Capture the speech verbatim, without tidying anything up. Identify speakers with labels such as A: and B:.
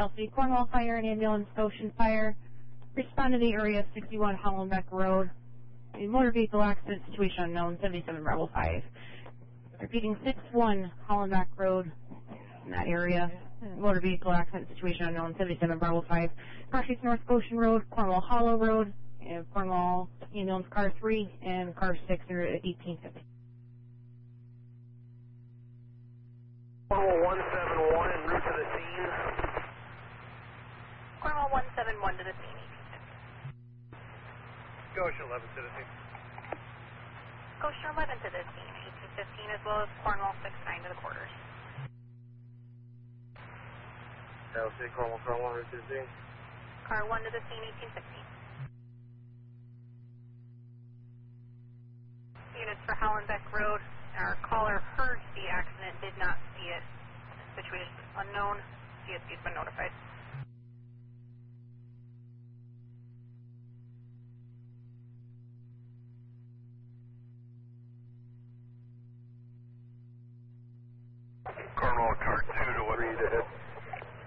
A: L C Cornwall Fire and Ambulance Goshen Fire. Respond to the area sixty-one Hollenbeck Road. A motor vehicle accident situation unknown, seventy-seven Bravo five. Repeating six one Hollenbeck Road in that area. Motor vehicle accident situation unknown, seventy-seven Bravo five. Crossing North Goshen Road, Cornwall Hollow Road, and Cornwall Ambulance Car three and Car six are at eighteen fifty.
B: Cornwall one seven one en route to the scene.
C: Cornwall one seven one to the scene.
B: Goshen eleven to the scene.
C: Goshen eleven to the scene, eighteen fifteen, as well as Cornwall six nine to the quarters.
B: L C Cornwall car one route to the scene.
C: Car one to the scene, eighteen fifteen. Units for Hollenbeck Road. Our caller heard the accident, did not see it. Situation unknown. C S P has been notified.
B: Cornwall car two to what read ahead.